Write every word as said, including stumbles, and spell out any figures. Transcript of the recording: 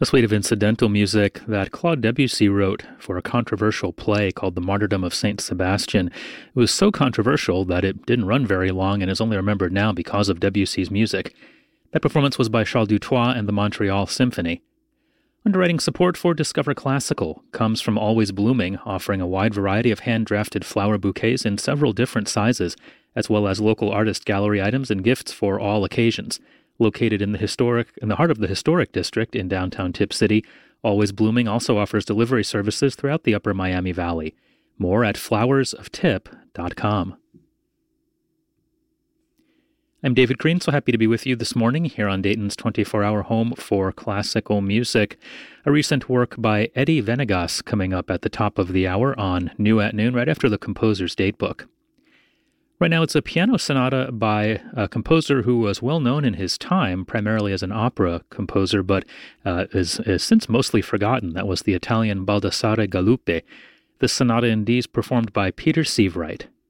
A suite of incidental music that Claude Debussy wrote for a controversial play called The Martyrdom of Saint Sebastian. It was so controversial that it didn't run very long and is only remembered now because of Debussy's music. That performance was by Charles Dutoit and the Montreal Symphony. Underwriting support for Discover Classical comes from Always Blooming, offering a wide variety of hand-drafted flower bouquets in several different sizes, as well as local artist gallery items and gifts for all occasions. Located in the historic, in the heart of the historic district in downtown Tip City, Always Blooming also offers delivery services throughout the upper Miami Valley. More at flowers of tip dot com. I'm David Green, so happy to be with you this morning here on Dayton's twenty-four hour home for classical music. A recent work by Eddie Venegas coming up at the top of the hour on New at Noon, right after the composer's datebook. Right now, it's a piano sonata by a composer who was well known in his time, primarily as an opera composer, but uh, is, is since mostly forgotten. That was the Italian Baldassare Galuppi. This sonata in D is performed by Peter Sievewright.